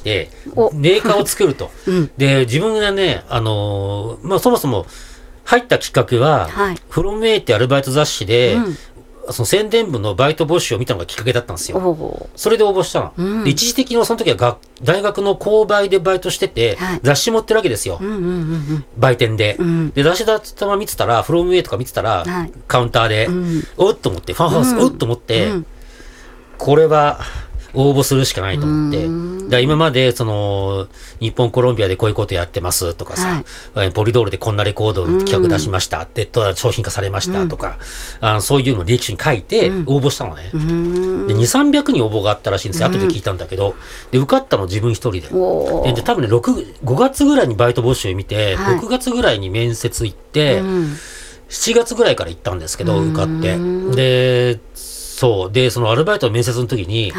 て、メーカーを作ると。で、自分がね、そもそも入ったきっかけは、フロムウェイってアルバイト雑誌で、その宣伝部のバイト募集を見たのがきっかけだったんですよ。それで応募したの。で一時的にその時は大学の購買でバイトしてて、雑誌持ってるわけですよ。売店で。で、雑誌だったまま見てたら、フロムウェイとか見てたら、カウンターで、おっと思って、ファンハウス、おっと思って、これは応募するしかないと思って。今まで、日本コロンビアでこういうことやってますとかさ、ポリドールでこんなレコードの企画出しました、商品化されましたとか、そういうのを履歴書に書いて応募したのね。で、2、300人応募があったらしいんですよ。後で聞いたんだけど。で、受かったの自分一人で。で、多分ね、5月ぐらいにバイト募集見て、6月ぐらいに面接行って、7月ぐらいから行ったんですけど、受かって。で、そう。で、そのアルバイトの面接の時に、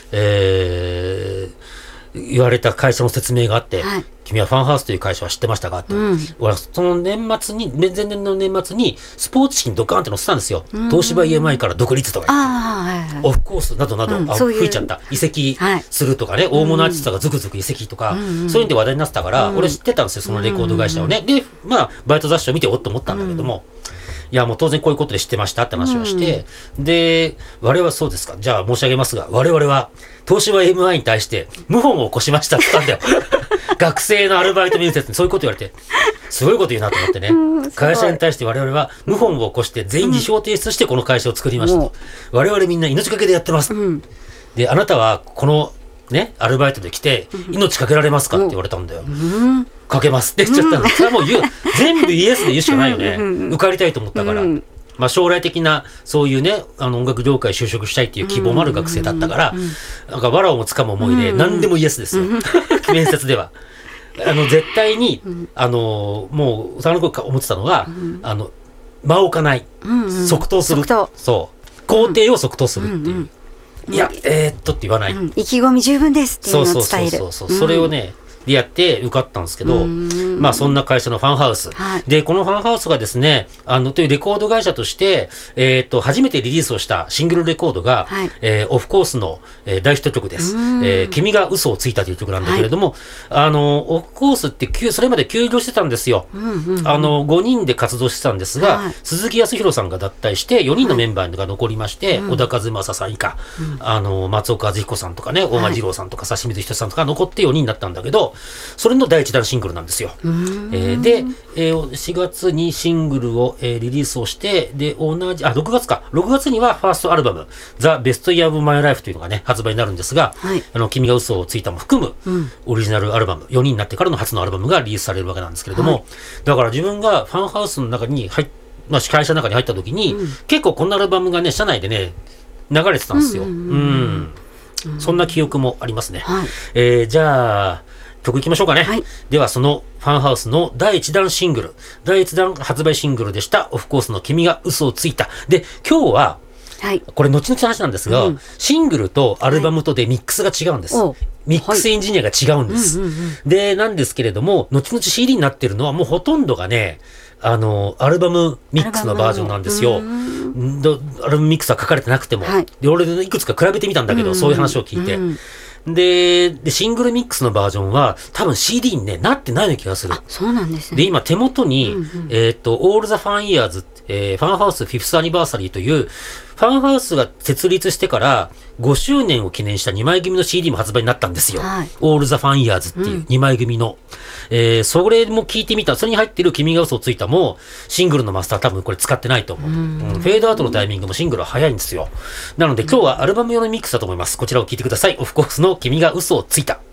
言われた会社の説明があって、君はファンハウスという会社は知ってましたかって。俺はその年末に、前年の年末に、スポーツ紙にドカーンって載せたんですよ。東芝 EMI から独立とか言って。オフコースなどなど、吹いちゃった。移籍するとかね、大物アーティストがズクズク移籍とか、そういうんで話題になってたから、俺知ってたんですよ、そのレコード会社をね。で、バイト雑誌を見ておっと思ったんだけども、いや、もう当然こういうことで知ってましたって話をして、で、我々はそうですか。じゃあ申し上げますが、我々は、東芝 MI に対して謀反を起こしましたって言ったんだよ。学生のアルバイト面接にそういうこと言われて、すごいこと言うなと思ってね。会社に対して我々は謀反を起こして全員自称提出してこの会社を作りましたと。我々みんな命かけでやってます。で、あなたはこのね、アルバイトで来て、命かけられますかって言われたんだよ。かけますって言っちゃったんだ。それはもう全部イエスで言うしかないよね。受かりたいと思ったから。将来的な、そういうね、音楽業界就職したいっていう希望もある学生だったから、なんか藁をもつかむ思いで、何でもイエスですよ。面接では。絶対に、もう、その子が思ってたのが、間を置かない。即答する。そう。工程を即答するっていう。いや、って言わない。 意気込み十分ですっていうのを伝える。 そう。それをね、でやって受かったんですけど、そんな会社のファンハウス。で、このファンハウスがですね、というレコード会社として、初めてリリースをしたシングルレコードが、オフコースの、大ヒット曲です。君が嘘をついたという曲なんだけれども、オフコースってそれまで休業してたんですよ。5人で活動してたんですが、鈴木康弘さんが脱退して、4人のメンバーが残りまして、小田和正さん以下、松岡和彦さんとかね、大間二郎さんとか、指水仁さんとか残って4人になったんだけど、それの第一弾シングルなんですよ。で、4月にシングルを、リリースをして、で、6月か。6月にはファーストアルバム、The Best Year of My Life というのがね、発売になるんですが、君が嘘をついたも含む、オリジナルアルバム、4人になってからの初のアルバムがリリースされるわけなんですけれども、だから自分がファンハウスの中に会社の中に入った時に、結構こんなアルバムがね、社内でね、流れてたんですよ。そんな記憶もありますね。じゃあ、曲いきましょうかね。では、そのファンハウスの第1弾シングル、第1弾発売シングルでした、オフコースの君が嘘をついた。で、今日は、これ後々の話なんですが、シングルとアルバムとでミックスが違うんです。ミックスエンジニアが違うんです。で、なんですけれども、後々 CD になってるのはもうほとんどがね、アルバムミックスのバージョンなんですよ。アルバムミックスは書かれてなくても。で、俺いくつか比べてみたんだけど、そういう話を聞いて。で、シングルミックスのバージョンは多分 CD にね、なってないような気がする。 そうなんですね。 で、今手元に、All the Fun Years、ファンハウス 5th Anniversary という、ファンハウスが設立してから5周年を記念した2枚組の CD も発売になったんですよ。All the Fun Years っていう2枚組の。それも聞いてみた。それに入ってる君が嘘をついたも、シングルのマスター多分これ使ってないと思う。フェードアウトのタイミングもシングルは早いんですよ。なので今日はアルバム用のミックスだと思います。こちらを聞いてください。オフコースの君が嘘をついた。